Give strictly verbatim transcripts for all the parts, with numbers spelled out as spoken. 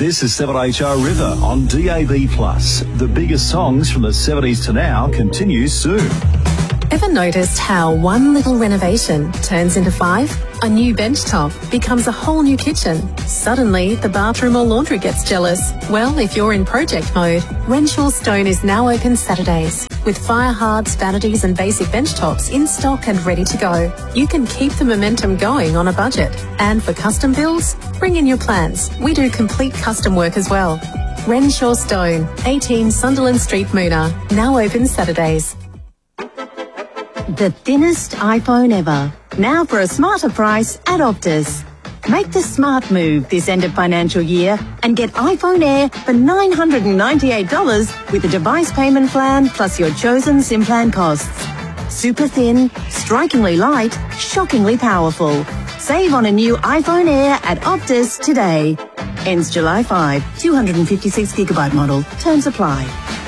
This is seven H R River on D A B plus. The biggest songs from the seventies to now continues soon. Ever noticed how one little renovation turns into five? A new bench top becomes a whole new kitchen. Suddenly, the bathroom or laundry gets jealous. Well, if you're in project mode, Renshaw Stone is now open Saturdays with fire-hards, vanities and basic bench tops in stock and ready to go. You can keep the momentum going on a budget. And for custom builds, bring in your plans. We do complete custom work as well. Renshaw Stone, eighteen Sunderland Street, Moona, now open Saturdays. The thinnest iPhone ever. Now for a smarter price at Optus. Make the smart move this end of financial year and get iPhone Air for nine hundred ninety-eight dollars with a device payment plan plus your chosen SIM plan costs. Super thin, strikingly light, shockingly powerful. Save on a new iPhone Air at Optus today. Ends July fifth. two hundred fifty-six gigabyte model. Terms apply.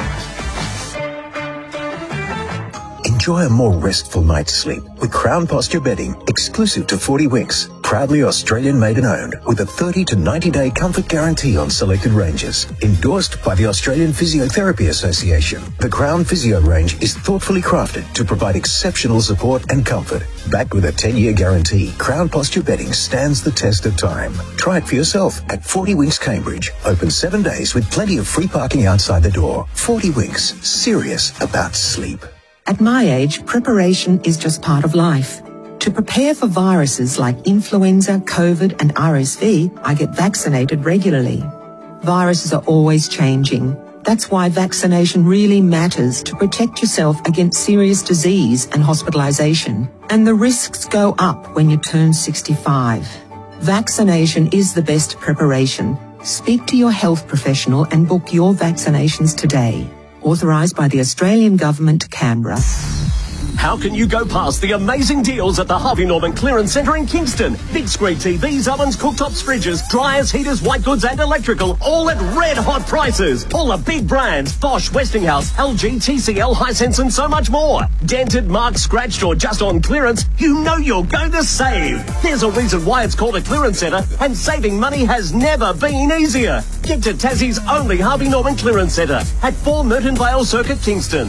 Enjoy a more restful night's sleep with Crown Posture Bedding, exclusive to forty Winks. Proudly Australian made and owned, with a thirty to ninety day comfort guarantee on selected ranges. Endorsed by the Australian Physiotherapy Association, the Crown Physio range is thoughtfully crafted to provide exceptional support and comfort. Backed with a ten year guarantee, Crown Posture Bedding stands the test of time. Try it for yourself at forty Winks Cambridge. Open seven days with plenty of free parking outside the door. forty Winks, serious about sleep. At my age, preparation is just part of life. To prepare for viruses like influenza, COVID and R S V, I get vaccinated regularly. Viruses are always changing. That's why vaccination really matters to protect yourself against serious disease and hospitalisation. And the risks go up when you turn sixty-five. Vaccination is the best preparation. Speak to your health professional and book your vaccinations today. Authorised by the Australian Government, Canberra. How can you go past the amazing deals at the Harvey Norman Clearance Centre in Kingston? Big screen T Vs, ovens, cooktops, fridges, dryers, heaters, white goods and electrical, all at red hot prices. All the big brands, Bosch, Westinghouse, L G, T C L, Hisense and so much more. Dented, marked, scratched or just on clearance, you know you're going to save. There's a reason why it's called a clearance centre, and saving money has never been easier. Get to Tassie's only Harvey Norman Clearance Centre at four Merton Vale Circuit, Kingston.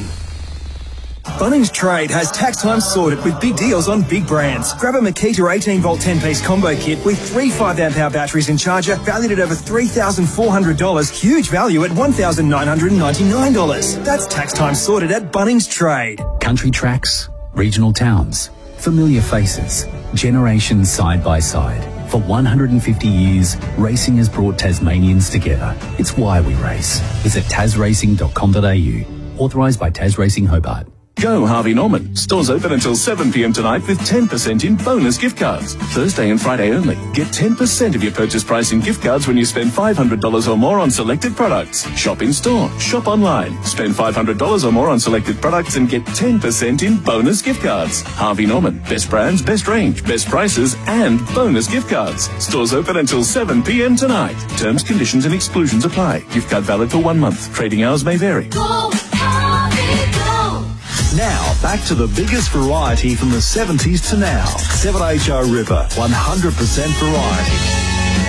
Bunnings Trade has tax time sorted with big deals on big brands. Grab a Makita eighteen volt ten piece combo kit with three five amp hour batteries and charger valued at over three thousand four hundred dollars. Huge value at one thousand nine hundred ninety-nine dollars. That's tax time sorted at Bunnings Trade. Country tracks, regional towns, familiar faces, generations side by side. For one hundred fifty years, racing has brought Tasmanians together. It's why we race. Visit tas racing dot com dot a u. Authorised by Tas Racing Hobart. Go Harvey Norman. Stores open until seven p m tonight with ten percent in bonus gift cards. Thursday and Friday only. Get ten percent of your purchase price in gift cards when you spend five hundred dollars or more on selected products. Shop in store. Shop online. Spend five hundred dollars or more on selected products and get ten percent in bonus gift cards. Harvey Norman. Best brands, best range, best prices and bonus gift cards. Stores open until seven p m tonight. Terms, conditions and exclusions apply. Gift card valid for one month. Trading hours may vary. Now, back to the biggest variety from the seventies to now. seven H R River, one hundred percent variety.